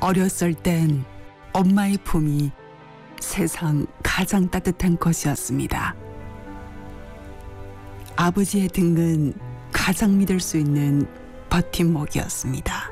어렸을 땐 엄마의 품이 세상 가장 따뜻한 것이었습니다. 아버지의 등은 가장 믿을 수 있는 버팀목이었습니다.